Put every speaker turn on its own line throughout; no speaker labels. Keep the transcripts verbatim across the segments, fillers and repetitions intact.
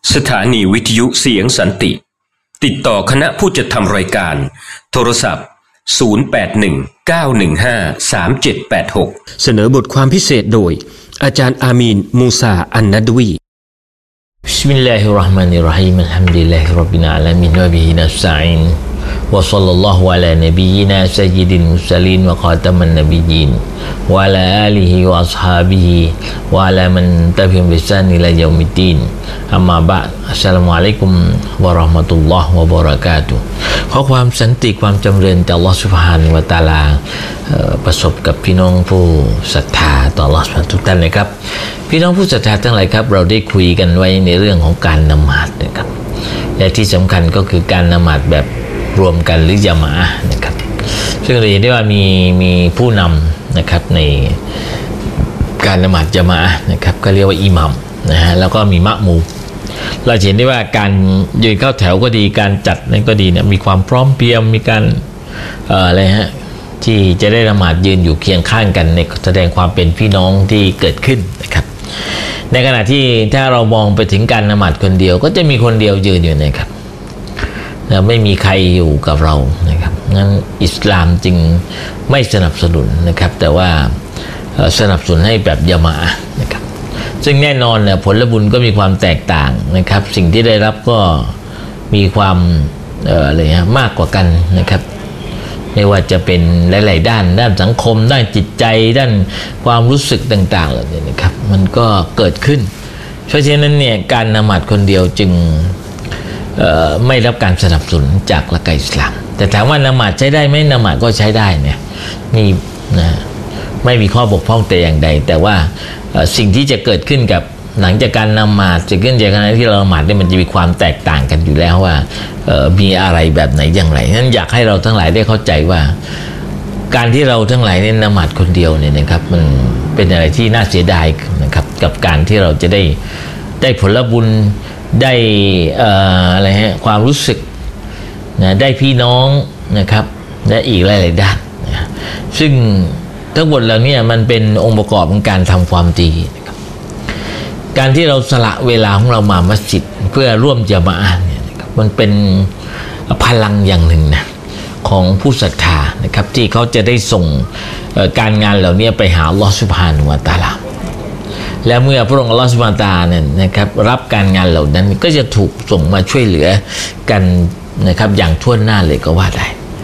สถานีวิทยุเสียงสันติติดต่อคณะผู้จัดทำรายการโทรศัพท์ศูนย์ แปด หนึ่ง เก้า หนึ่ง ห้า สาม เจ็ด แปด หกเสนอบทความพิเศษโดยอาจารย์อามีนมูซาอันนัดวี
บิสมิลลาฮิรเราะห์มานิรเราะฮีมอัลฮัมดุลิลลาฮิร็อบบิลอาลามีนวะบิฮินัสตะอีนวะศ็อลลัลลอฮุอะลานบียินาซัยยิดิลมุรสลีนวะฆาตมันนบียีนวะอะลาอาลิฮิวะอัศฮาบิฮิวะอะลามันตะบิฮิมบิอิห์ซานอิลายอมิดดีนอัมมาบะดอัสสลามุอะลัยกุมวะเราะห์มะตุลลอฮ์วะบะเราะกาตุฮ์ขอความสันติความจำเริญจากอัลเลาะห์ซุบฮานะฮูวะตะอาลาประสบกับพี่น้องผู้ศรัทธาต่ออัลเลาะห์ซุบฮานะฮูวะตะอาลาทุกท่านนะครับพี่น้องผู้ศรัทธาทั้งหลายครับเราได้คุยกันไว้ในเรื่องของการละหมาดนะครับและที่สำคัญก็คือการละหมาดแบบรวมกันหรือยะมาอะห์นะครับซึ่งเราเห็นได้ว่ามีมีผู้นำนะครับในการละหมาดยะมาอะห์นะครับก็เรียกว่าอิหมัมนะฮะแล้วก็มีมะมูมเราเห็นได้ว่าการยืนเข้าแถวก็ดีการจัดนั้นก็ดีเนี่ยมีความพร้อมเพรียงมีการเอ่ออะไรฮะที่จะได้ละหมาดยืนอยู่เคียงข้างกันในแสดงความเป็นพี่น้องที่เกิดขึ้นนะครับในขณะที่ถ้าเรามองไปถึงการละหมาดคนเดียวก็จะมีคนเดียวยืนอยู่นะครับแล้วไม่มีใครอยู่กับเรานะครับงั้นอิสลามจึงไม่สนับสนุนนะครับแต่ว่าสนับสนุนให้แบบยะมาอะห์นะครับซึ่งแน่นอนเนี่ยผลบุญก็มีความแตกต่างนะครับสิ่งที่ได้รับก็มีความเอ่ออะไรฮะมากกว่ากันนะครับไม่ว่าจะเป็นหลายๆด้านด้านสังคมด้านจิตใจด้านความรู้สึกต่างๆเหล่านี้นะครับมันก็เกิดขึ้นเพราะฉะนั้นเนี่ยการละหมาดคนเดียวจึงไม่รับการสนับสนุนจากหลักอิสลามแต่ถามว่าละหมาดใช้ได้ไหมละหมาดก็ใช้ได้เนี่ยนี่นะไม่มีข้อบกพร่องแต่อย่างใดแต่ว่าสิ่งที่จะเกิดขึ้นกับหลังจากการละหมาดจะขึ้นจากการที่เราละหมาดเนี่ยมันจะมีความแตกต่างกันอยู่แล้วว่ามีอะไรแบบไหนอย่างไรนั้นอยากให้เราทั้งหลายได้เข้าใจว่าการที่เราทั้งหลายเนี่ยละหมาดคนเดียวเนี่ยนะครับมันเป็นอะไรที่น่าเสียดายนะครับกับการที่เราจะได้ได้ผลบุญได้อะไรฮะความรู้สึกนะได้พี่น้องนะครับและอีกหลายๆด้านนะซึ่งทั้งหมดแล้วเนี่ยมันเป็นองค์ประกอบของการทำความดีนะครับการที่เราสละเวลาของเรามามัสยิดเพื่อร่วมยะมาอะห์เนี่ยนะครับมันเป็นพลังอย่างหนึ่งนะของผู้ศรัทธานะครับที่เขาจะได้ส่งการงานเหล่านี้ไปหาอัลเลาะห์ซุบฮานะฮูวะตะอาลาและเมื่อพระองค์อัลเลาะห์ซุบฮานะฮูวะตะอาลาเนี่ยนะครับรับการงานเหล่านั้นก็จะถูกส่งมาช่วยเหลือกันนะครับอย่างทั่วหน้าเลยก็ว่าได้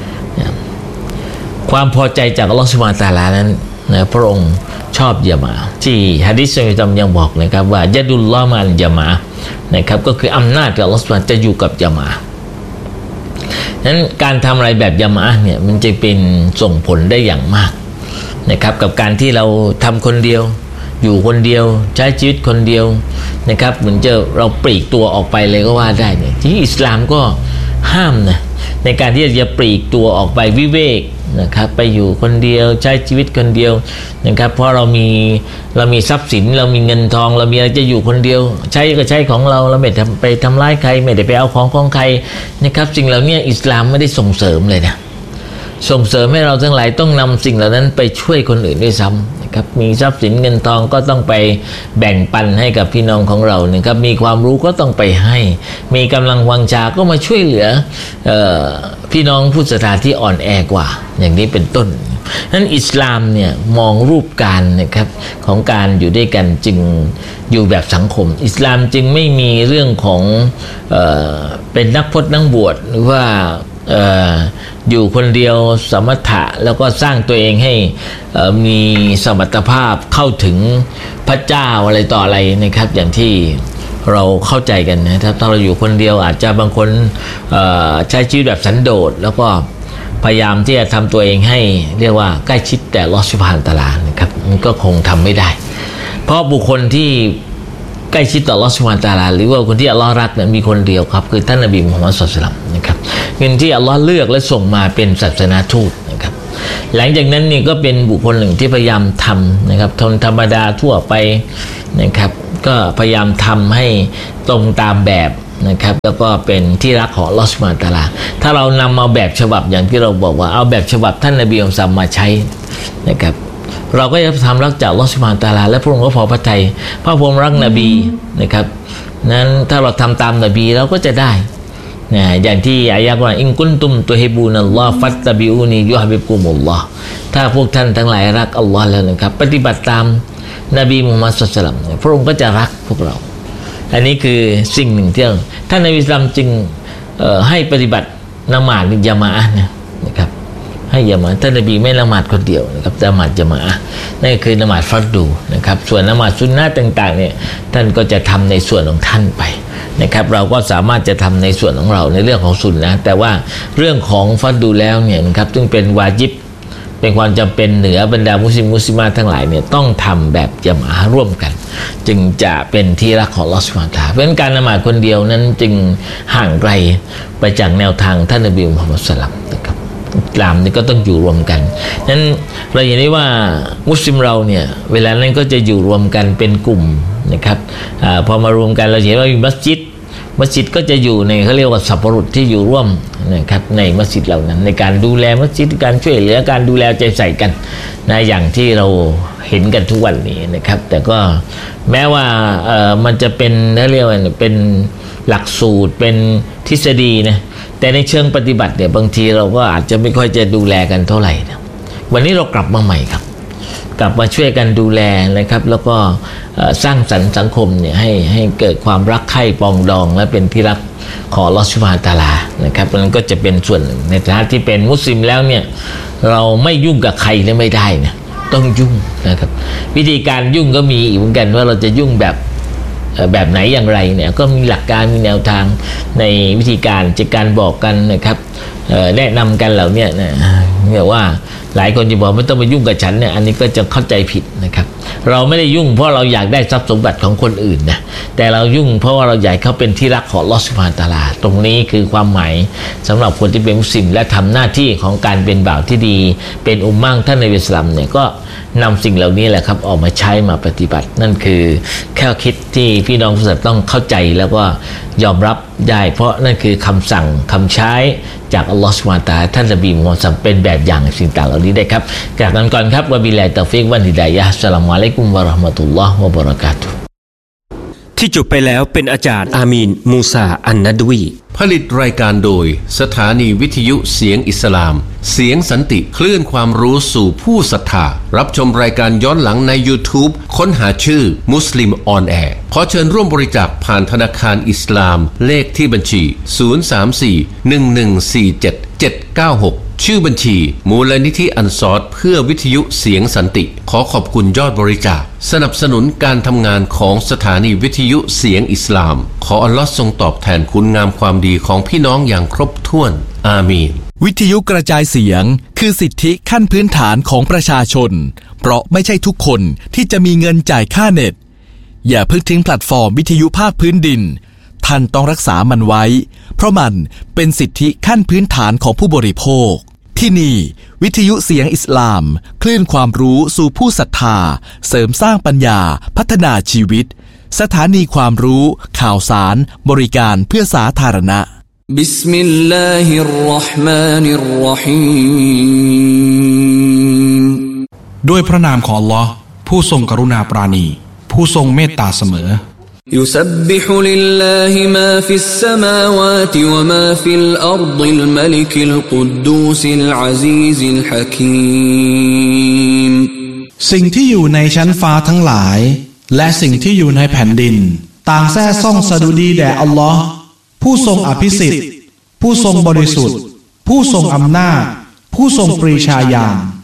ความพอใจจากอัลเลาะห์ซุบฮานะฮูวะตะอาลานั้นนะพระองค์ชอบยะมาอะห์ที่หะดีษจำยังบอกนะครับว่ายะดุลลอฮ์มัลยะมาอะห์นะครับก็คืออำนาจของอัลเลาะห์ซุบฮานะฮูวะตะอาลาจะอยู่กับยะมาอะห์นั้นการทำอะไรแบบยะมาอะห์เนี่ยมันจะเป็นส่งผลได้อย่างมากนะครับกับการที่เราทำคนเดียวอยู่คนเดียวใช้ชีวิตคนเดียวนะครับเหมือนจะเราปลีกตัวออกไปเลยก็ว่าได้เนี่ยที่อิสลามก็ห้ามนะในการที่จะปลีกตัวออกไปวิเวกนะครับไปอยู่คนเดียวใช้ชีวิตคนเดียวนะครับเพราะเรามีเรามีทรัพย์สินเรามีเงินทองเรามีอะไรจะอยู่คนเดียวใช้ก็ใช้ของเราเราไม่ไปทำร้ายใครไม่ได้ไปเอาของของใครนะครับสิ่งเหล่านี้อิสลามไม่ได้ส่งเสริมเลยนะส่งเสริมให้เราทั้งหลายต้องนำสิ่งเหล่านั้นไปช่วยคนอื่นด้วยซ้ำนะครับมีทรัพย์สินเงินทองก็ต้องไปแบ่งปันให้กับพี่น้องของเรานะครับมีความรู้ก็ต้องไปให้มีกำลังวังชาก็มาช่วยเหลือเอ่อพี่น้องผู้ศรัทธาที่อ่อนแอกว่าอย่างนี้เป็นต้นนั้นอิสลามเนี่ยมองรูปการนะครับของการอยู่ด้วยกันจึงอยู่แบบสังคมอิสลามจึงไม่มีเรื่องของเอ่อเป็นนักพจน์นักบวชหรือว่าเอ่ออยู่คนเดียวสมถะแล้วก็สร้างตัวเองให้มีสมรรถภาพเข้าถึงพระเจ้าอะไรต่ออะไรนะครับอย่างที่เราเข้าใจกันนะครับถ้าเราอยู่คนเดียวอาจจะบางคนใช้ชีวิตแบบสันโดษแล้วก็พยายามที่จะทำตัวเองให้เรียกว่าใกล้ชิดแต่อัลเลาะห์ซุบฮานะฮูวะตะอาลานะครับมันก็คงทำไม่ได้เพราะบุคคลที่ใกล้ชิดต่ออัลเลาะห์ซุบฮานะฮูวะตะอาลาหรือว่าคนที่อัลเลาะห์รักเนี่ยมีคนเดียวครับคือท่านนบีมุฮัมมัดศ็อลลัลลอฮุอะลัยฮิวะซัลลัมนะครับเงินที่อัลเลาะห์เลือกและส่งมาเป็นศาสนาทูตนะครับหลังจากนั้นนี่ก็เป็นบุคคลหนึ่งที่พยายามทำนะครับทนธรรมดาทั่วไปนะครับก็พยายามทำให้ตรงตามแบบนะครับแล้วก็เป็นที่รักของอัลเลาะห์ซุบฮานะฮูวะตะอาลาถ้าเรานำเอาแบบฉบับอย่างที่เราบอกว่าเอาแบบฉบับท่านนบีมุฮัมมัดมาใช้นะครับเราก็จะทำรักจากอัลเลาะห์ซุบฮานะฮูวะตะอาลาและพระองค์ก็พอพระทัยพระองค์รักนบีนะครับนั้นถ้าเราทำตามนบีเราก็จะได้นะอย่างที่อายะห์ว่าอินกุนตุมตุฮิบูนัลลอฮ์ฟัตตะบิอูนียุฮิบกุมุลลอฮ์ถ้าพวกท่านทั้งหลายรักอัลลอฮ์แล้วนะครับปฏิบัติตามนบีมุฮัมมัดศ็อลลัลลอฮุอะลัยฮิวะซัลลัมพระองค์ก็จะรักพวกเราอันนี้คือสิ่งหนึ่งที่ท่านนบีอิสลามจึงให้ปฏิบัติละหมาดญะมาอะห์นะครับให้ญะมาอะห์ท่านนบีไม่ละหมาดคนเดียวนะครับละหมาดญะมาอะห์นั่นคือละหมาดฟัรดูนะครับส่วนละหมาดซุนนะห์ต่างๆเนี่ยท่านก็จะทำในส่วนของท่านไปนะครับเราก็สามารถจะทำในส่วนของเราในเรื่องของซุนนะห์แต่ว่าเรื่องของฟัรดูแล้วเนี่ยนะครับซึ่งเป็นวาญิบเป็นความจำเป็นเหนือบรรดามุสลิมมุสลิมาทั้งหลายเนี่ยต้องทำแบบญะมาอะห์ร่วมกันจึงจะเป็นที่รักของอัลเลาะห์ซุบฮานะฮูวะตะอาลาเพราะฉะนั้นการละหมาดคนเดียวนั้นจึงห่างไกลไปจากแนวทางท่านนบีมุฮัมมัดศ็อลลัลลอฮุอะลัยฮิวะซัลลัมนะครับอิสลามนี่ก็ต้องอยู่รวมกันนั้นเราเห็นได้ว่ามุสลิมเราเนี่ยเวลานั้นก็จะอยู่รวมกันเป็นกลุ่มนะครับอ่าพอมารวมกันเราเห็นว่ามีมัสยิดมัสยิดก็จะอยู่ในเขาเรียกว่าสัพพรุษที่อยู่ร่วมนะครับในมัสยิดเหล่านั้นในการดูแลมัสยิดการช่วยเหลือการดูแลใจใส่กันนะอย่างที่เราเห็นกันทุกวันนี้นะครับแต่ก็แม้ว่าเอ่อมันจะเป็นเขาเรียกว่าเป็นหลักสูตรเป็นทฤษฎีนะแต่ในเชิงปฏิบัติเนี่ยบางทีเราก็อาจจะไม่ค่อยจะดูแลกันเท่าไหร่นะวันนี้เรากลับมาใหม่ครับกลับมาช่วยกันดูแลนะครับแล้วก็สร้างสรรค์สังคมเนี่ยให้ให้เกิดความรักใคร่ปองดองและเป็นที่รักของอัลเลาะห์ซุบฮานะฮูวะตะอาลานะครับนั้นก็จะเป็นส่วนหนึ่งในฐานะที่เป็นมุสลิมแล้วเนี่ยเราไม่ยุ่งกับใครเนี่ยไม่ได้นะต้องยุ่งนะครับวิธีการยุ่งก็มีอีกเหมือนกันว่าเราจะยุ่งแบบแบบไหนอย่างไรเนี่ยก็มีหลักการมีแนวทางในวิธีการจะการบอกกันนะครับแนะนำกันเหล่านี้นะเนี่ยว่าหลายคนจะบอกไม่ต้องมายุ่งกับฉันเนี่ยอันนี้ก็จะเข้าใจผิดนะครับเราไม่ได้ยุ่งเพราะเราอยากได้ทรัพย์สมบัติของคนอื่นนะแต่เรายุ่งเพราะว่าเราอยากเขาเป็นที่รักของอัลเลาะห์ซุบฮานะฮูวะตะอาลาตรงนี้คือความหมายสำหรับคนที่เป็นมุสลิมและทำหน้าที่ของการเป็นบ่าวที่ดีเป็นอุมมะห์ท่านนบีอิสลามเนี่ยก็นำสิ่งเหล่านี้แหละครับออกมาใช้มาปฏิบัตินั่นคือแค่คิดที่พี่น้องผู้ศรัทธาต้องเข้าใจแล้วก็ยอมรับได้เพราะนั่นคือคำสั่งคำใช้จากอัลลอฮฺซุบฮานะฮูวะตะอาลาท่านนบีมุฮัมมัดเป็นแบบอย่างสิ่งต่างเหล่านี้ได้ครับจากนั้นก่อนครับวะบิลลาฮิตอฟิกวัลฮิดายะฮ์อัสสลามุอะลัยกุมวะเราะห์มะตุลลอฮ์วะบะเราะกาตุฮ์
ที่จบไปแล้วเป็นอาจารย์อามีนมูซาอันนัดวี
ผลิตรายการโดยสถานีวิทยุเสียงอิสลามเสียงสันติคลื่นความรู้สู่ผู้ศรัทธารับชมรายการย้อนหลังใน YouTube ค้นหาชื่อมุสลิมออนแอร์ขอเชิญร่วมบริจาคผ่านธนาคารอิสลามเลขที่บัญชีศูนย์ สาม สี่ หนึ่ง หนึ่ง สี่ เจ็ด เจ็ด เก้า หกชื่อบัญชีมูลนิธิอันซอรเพื่อวิทยุเสียงสันติขอขอบคุณยอดบริจาคสนับสนุนการทำงานของสถานีวิทยุเสียงอิสลามขออัลลอฮ์ทรงตอบแทนคุณงามความดีของพี่น้องอย่างครบถ้วนอามีน
วิทยุกระจายเสียงคือสิทธิขั้นพื้นฐานของประชาชนเพราะไม่ใช่ทุกคนที่จะมีเงินจ่ายค่าเน็ตอย่าเพิ่งทิ้งแพลตฟอร์มวิทยุภาคพื้นดินท่านต้องรักษามันไว้เพราะมันเป็นสิทธิขั้นพื้นฐานของผู้บริโภคที่นี่วิทยุเสียงอิสลามคลื่นความรู้สู่ผู้ศรัทธาเสริมสร้างปัญญาพัฒนาชีวิตสถานีความรู้ข่าวสารบริการเพื่อสาธารณะ
บิสมิลลาฮิรเราะห์มานิรเราะฮีม
ด้วยพระนามของอัลลอฮ์ผู้ทรงกรุณาปราณีผู้ทรงเมตตาเสมอ
يسبح لله ما في السماوات وما في الأرض الملك القدوس العزيز الحكيم
สิ่งที่อยู่ในชั้นฟ้าทั้งหลายและสิ่งที่อยู่ในแผ่นดินต่างแท้ซ่องสดุดีแด่อัลลอฮ์ผู้ทรงอภิสิทธิ์ผู้ทรงบริสุทธิ์ผู้ทรงอำนาจผู้ทรงปรีชาญาณ